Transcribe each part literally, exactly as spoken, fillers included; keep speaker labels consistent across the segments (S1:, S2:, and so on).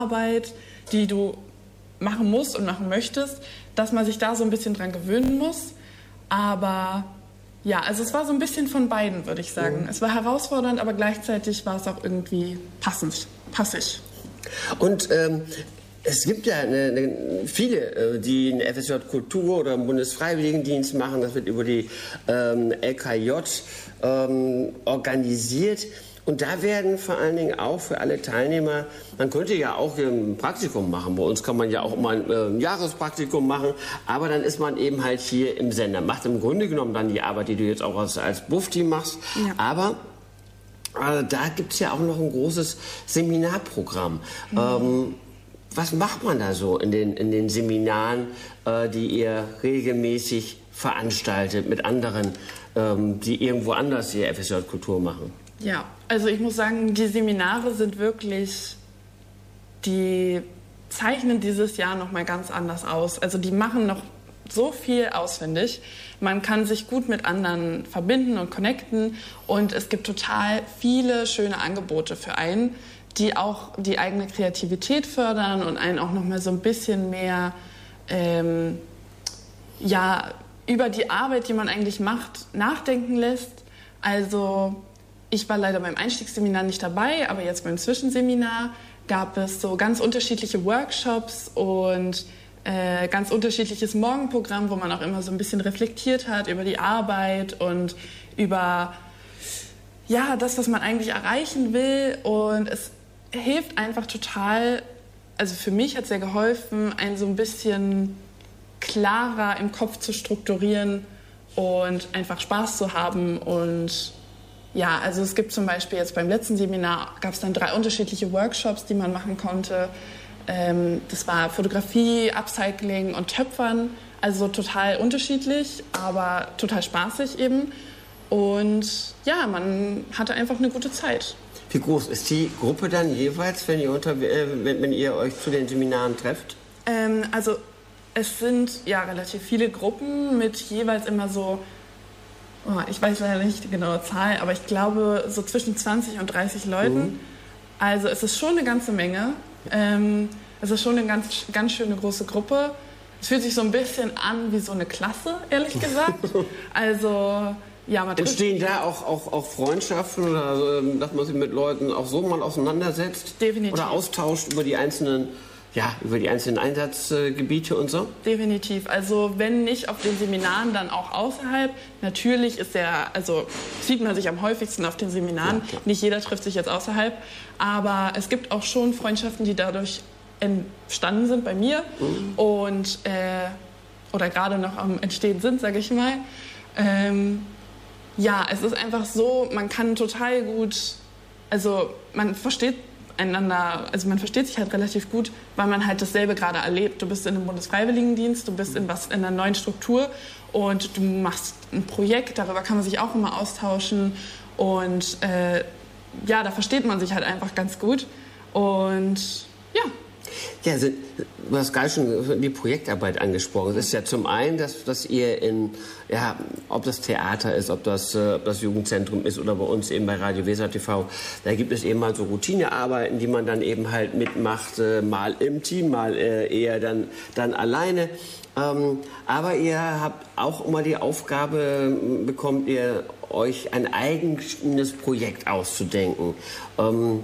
S1: Arbeit, die du machen musst und machen möchtest, dass man sich da so ein bisschen dran gewöhnen muss. Aber ja, also es war so ein bisschen von beiden, würde ich sagen. Mhm. Es war herausfordernd, aber gleichzeitig war es auch irgendwie passend, passig.
S2: Und ähm, es gibt ja eine, eine, viele, die eine F S J Kultur oder einen Bundesfreiwilligendienst machen. Das wird über die ähm, L K J ähm, organisiert. Und da werden vor allen Dingen auch für alle Teilnehmer, man könnte ja auch ein Praktikum machen. Bei uns kann man ja auch mal ein, äh, ein Jahrespraktikum machen. Aber dann ist man eben halt hier im Sender. Macht im Grunde genommen dann die Arbeit, die du jetzt auch als, als Bufti machst. Ja. Aber äh, da gibt es ja auch noch ein großes Seminarprogramm. Mhm. Ähm, was macht man da so in den, in den Seminaren, äh, die ihr regelmäßig veranstaltet mit anderen, ähm, die irgendwo anders ihr F S J Kultur machen?
S1: Ja, also ich muss sagen, die Seminare sind wirklich, die zeichnen dieses Jahr noch mal ganz anders aus. Also die machen noch so viel auswendig. Man kann sich gut mit anderen verbinden und connecten und es gibt total viele schöne Angebote für einen, die auch die eigene Kreativität fördern und einen auch noch mal so ein bisschen mehr ähm, ja, über die Arbeit, die man eigentlich macht, nachdenken lässt. Also ich war leider beim Einstiegsseminar nicht dabei, aber jetzt beim Zwischenseminar gab es so ganz unterschiedliche Workshops und äh, ganz unterschiedliches Morgenprogramm, wo man auch immer so ein bisschen reflektiert hat über die Arbeit und über ja, das, was man eigentlich erreichen will. Und es hilft einfach total, also für mich hat es sehr geholfen, einen so ein bisschen klarer im Kopf zu strukturieren und einfach Spaß zu haben. Und ja, also es gibt zum Beispiel jetzt beim letzten Seminar gab es dann drei unterschiedliche Workshops, die man machen konnte. Ähm, das war Fotografie, Upcycling und Töpfern, also total unterschiedlich, aber total spaßig eben. Und ja, man hatte einfach eine gute Zeit.
S2: Wie groß ist die Gruppe dann jeweils, wenn ihr, unter, äh, wenn, wenn ihr euch zu den Seminaren trefft?
S1: Ähm, also es sind ja relativ viele Gruppen mit jeweils immer so, oh, ich weiß leider nicht die genaue Zahl, aber ich glaube so zwischen zwanzig und dreißig Leuten. Mhm. Also es ist schon eine ganze Menge. Ähm, es ist schon eine ganz, ganz schöne große Gruppe. Es fühlt sich so ein bisschen an wie so eine Klasse, ehrlich gesagt. Also ja, man
S2: entstehen da auch, auch, auch Freundschaften oder dass man sich mit Leuten auch so mal auseinandersetzt?
S1: Definitiv.
S2: Oder austauscht über die einzelnen, ja, über die einzelnen Einsatzgebiete und so?
S1: Definitiv. Also wenn nicht auf den Seminaren, dann auch außerhalb. Natürlich ist der, also sieht man sich am häufigsten auf den Seminaren. Ja, nicht jeder trifft sich jetzt außerhalb. Aber es gibt auch schon Freundschaften, die dadurch entstanden sind bei mir. Mhm. Und, äh, oder gerade noch am Entstehen sind, sage ich mal. Ähm, ja, es ist einfach so, man kann total gut, also man versteht einander, also man versteht sich halt relativ gut, weil man halt dasselbe gerade erlebt. Du bist in einem Bundesfreiwilligendienst, du bist in, was, in einer neuen Struktur und du machst ein Projekt, darüber kann man sich auch immer austauschen und äh, ja, da versteht man sich halt einfach ganz gut und ja.
S2: Ja, also, du hast gerade schon die Projektarbeit angesprochen. Es ist ja zum einen, dass, dass ihr in, ja, ob das Theater ist, ob das, äh, ob das Jugendzentrum ist oder bei uns eben bei Radio Weser T V, da gibt es eben mal so Routinearbeiten, die man dann eben halt mitmacht, äh, mal im Team, mal äh, eher dann, dann alleine. Ähm, aber ihr habt auch immer die Aufgabe, bekommt ihr euch ein eigenes Projekt auszudenken. Ähm,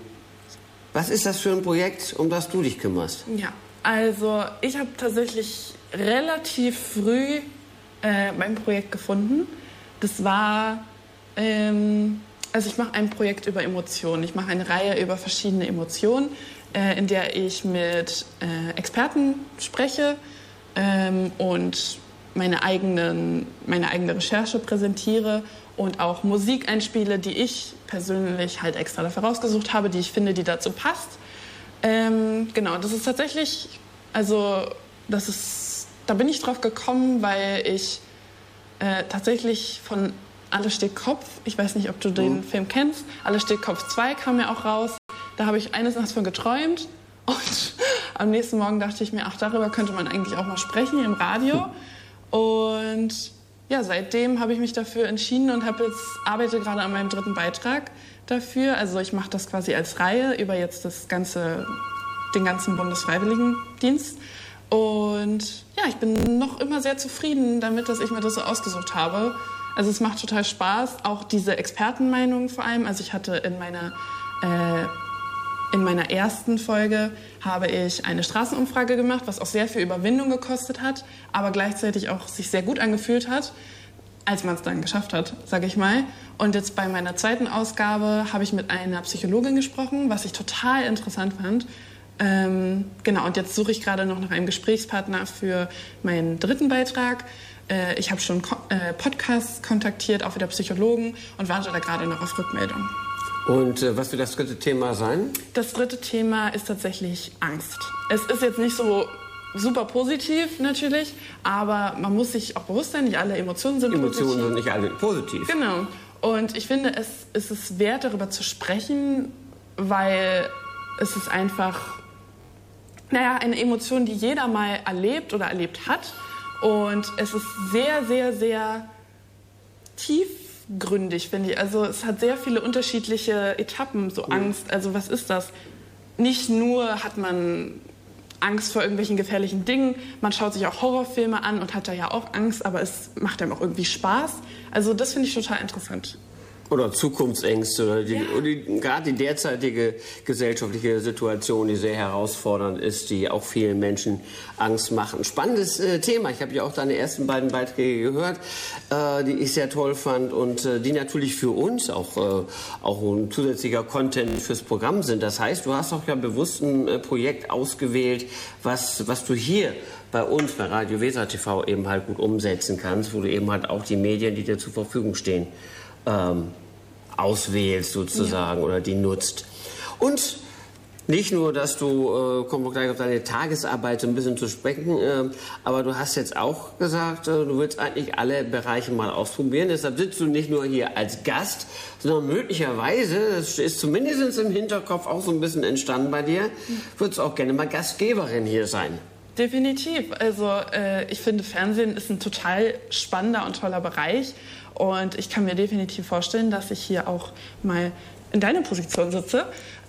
S2: Was ist das für ein Projekt, um das du dich kümmerst?
S1: Ja, also ich habe tatsächlich relativ früh äh, mein Projekt gefunden. Das war, ähm, also ich mache ein Projekt über Emotionen. Ich mache eine Reihe über verschiedene Emotionen, äh, in der ich mit äh, Experten spreche ähm, und meine, eigenen, meine eigene Recherche präsentiere und auch Musik einspiele, die ich persönlich halt extra dafür rausgesucht habe, die ich finde, die dazu passt. Ähm, genau, das ist tatsächlich, also das ist, da bin ich drauf gekommen, weil ich äh, tatsächlich von Alles steht Kopf, ich weiß nicht, ob du den mhm. Film kennst, Alles steht Kopf zwei kam ja auch raus. Da habe ich eines Nachts von geträumt und am nächsten Morgen dachte ich mir, ach, darüber könnte man eigentlich auch mal sprechen im Radio. Und ja, seitdem habe ich mich dafür entschieden und habe jetzt, arbeite gerade an meinem dritten Beitrag dafür. Also ich mache das quasi als Reihe über jetzt das ganze den ganzen Bundesfreiwilligendienst. Und ja, ich bin noch immer sehr zufrieden damit, dass ich mir das so ausgesucht habe. Also es macht total Spaß, auch diese Expertenmeinungen vor allem. Also ich hatte in meiner, äh, in meiner ersten Folge habe ich eine Straßenumfrage gemacht, was auch sehr viel Überwindung gekostet hat, aber gleichzeitig auch sich sehr gut angefühlt hat, als man es dann geschafft hat, sage ich mal. Und jetzt bei meiner zweiten Ausgabe habe ich mit einer Psychologin gesprochen, was ich total interessant fand. Ähm, genau, und jetzt suche ich gerade noch nach einem Gesprächspartner für meinen dritten Beitrag. Äh, ich habe schon Ko- äh, Podcasts kontaktiert, auch wieder Psychologen, und warte da gerade noch auf Rückmeldung.
S2: Und äh, was wird das dritte Thema sein?
S1: Das dritte Thema ist tatsächlich Angst. Es ist jetzt nicht so super positiv natürlich, aber man muss sich auch bewusst sein, nicht alle Emotionen sind
S2: Emotionen
S1: positiv.
S2: sind nicht alle positiv.
S1: Genau. Und ich finde, es, es ist wert, darüber zu sprechen, weil es ist einfach, naja, eine Emotion, die jeder mal erlebt oder erlebt hat. Und es ist sehr, sehr, sehr tiefgründig, finde ich. Also es hat sehr viele unterschiedliche Etappen, so Angst. Also was ist das? Nicht nur hat man Angst vor irgendwelchen gefährlichen Dingen, man schaut sich auch Horrorfilme an und hat da ja auch Angst, aber es macht einem auch irgendwie Spaß. Also das finde ich total interessant.
S2: Oder Zukunftsängste, oder, die,
S1: Ja.
S2: oder die, gerade die derzeitige gesellschaftliche Situation, die sehr herausfordernd ist, die auch vielen Menschen Angst machen. Spannendes äh, Thema. Ich habe ja auch deine ersten beiden Beiträge gehört, äh, die ich sehr toll fand und äh, die natürlich für uns auch, äh, auch ein zusätzlicher Content fürs Programm sind. Das heißt, du hast auch ja bewusst ein äh, Projekt ausgewählt, was, was du hier bei uns, bei Radio Weser T V eben halt gut umsetzen kannst, wo du eben halt auch die Medien, die dir zur Verfügung stehen, Ähm, auswählst sozusagen, ja, oder die nutzt. Und nicht nur, dass du, äh, kommen wir gleich auf deine Tagesarbeit so ein bisschen zu sprechen, äh, aber du hast jetzt auch gesagt, äh, du willst eigentlich alle Bereiche mal ausprobieren. Deshalb sitzt du nicht nur hier als Gast, sondern möglicherweise, das ist zumindest im Hinterkopf auch so ein bisschen entstanden bei dir, würdest du auch gerne mal Gastgeberin hier sein.
S1: Definitiv. Also äh, ich finde, Fernsehen ist ein total spannender und toller Bereich. Und ich kann mir definitiv vorstellen, dass ich hier auch mal in deiner Position sitze.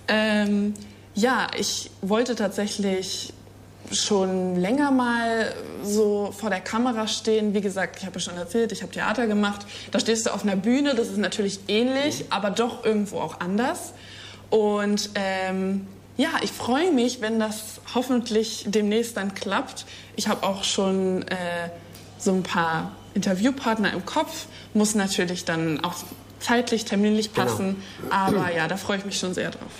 S1: Ähm, ja, ich wollte tatsächlich schon länger mal so vor der Kamera stehen. Wie gesagt, ich habe ja schon erzählt, ich habe Theater gemacht. Da stehst du auf einer Bühne, das ist natürlich ähnlich, aber doch irgendwo auch anders. Und ähm, ja, ich freue mich, wenn das hoffentlich demnächst dann klappt. Ich habe auch schon äh, so ein paar Interviewpartner im Kopf. Muss natürlich dann auch zeitlich, terminlich passen. Genau. Aber ja, da freue ich mich schon sehr drauf.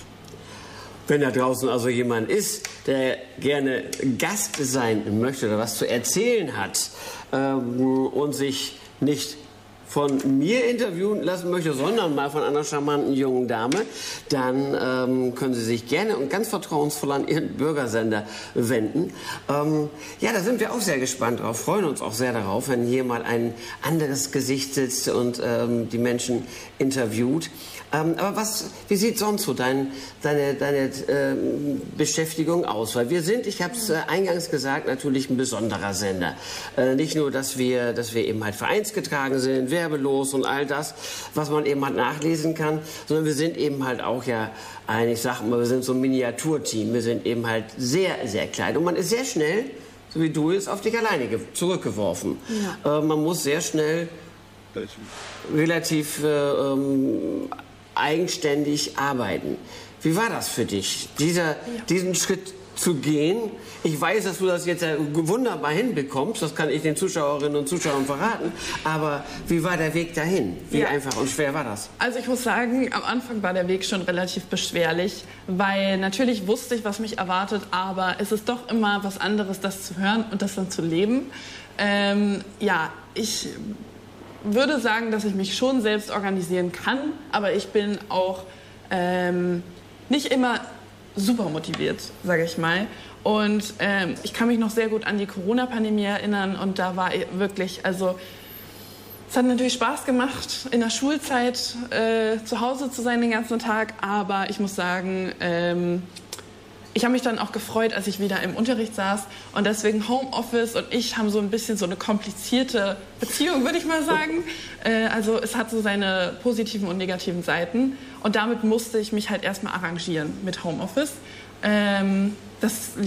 S2: Wenn da draußen also jemand ist, der gerne Gast sein möchte oder was zu erzählen hat ähm, und sich nicht von mir interviewen lassen möchte, sondern mal von einer charmanten jungen Dame, dann ähm, können Sie sich gerne und ganz vertrauensvoll an Ihren Bürgersender wenden. Ähm, ja, da sind wir auch sehr gespannt drauf, freuen uns auch sehr darauf, wenn hier mal ein anderes Gesicht sitzt und ähm, die Menschen interviewt. Ähm, aber was, wie sieht sonst so dein, deine, deine äh, Beschäftigung aus? Weil wir sind, ich habe es äh, eingangs gesagt, natürlich ein besonderer Sender. Äh, nicht nur, dass wir, dass wir eben halt vereinsgetragen sind, werbelos und all das, was man eben halt nachlesen kann, sondern wir sind eben halt auch ja ein, ich sag mal, wir sind so ein Miniaturteam. Wir sind eben halt sehr, sehr klein. Und man ist sehr schnell, so wie du jetzt, auf dich alleine zurückgeworfen. Ja. Äh, man muss sehr schnell relativ äh, ähm, eigenständig arbeiten. Wie war das für dich, dieser, ja. diesen Schritt zu gehen? Ich weiß, dass du das jetzt ja wunderbar hinbekommst, das kann ich den Zuschauerinnen und Zuschauern verraten, aber wie war der Weg dahin? Wie ja. einfach und schwer war das?
S1: Also ich muss sagen, am Anfang war der Weg schon relativ beschwerlich, weil natürlich wusste ich, was mich erwartet, aber es ist doch immer was anderes, das zu hören und das dann zu leben. Ähm, ja, ich würde sagen, dass ich mich schon selbst organisieren kann, aber ich bin auch ähm, nicht immer super motiviert, sage ich mal. Und ähm, ich kann mich noch sehr gut an die Corona-Pandemie erinnern und da war wirklich, also es hat natürlich Spaß gemacht, in der Schulzeit äh, zu Hause zu sein den ganzen Tag, aber ich muss sagen, ähm, ich habe mich dann auch gefreut, als ich wieder im Unterricht saß und deswegen Homeoffice und ich haben so ein bisschen so eine komplizierte Beziehung, würde ich mal sagen. Äh, also es hat so seine positiven und negativen Seiten und damit musste ich mich halt erstmal arrangieren mit Homeoffice. Ähm, das